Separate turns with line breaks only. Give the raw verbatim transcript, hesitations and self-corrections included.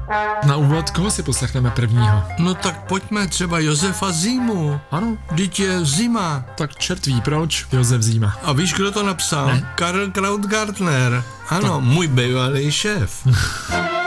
Na úvod, koho si poslechneme prvního?
No tak pojďme třeba Josefa Zimu.
Ano,
Vždyť je zima.
tak čert ví proč, Josef Zima.
A víš, kdo to napsal?
Ne.
Karl Krautgartner. Ano, můj bývalý šéf.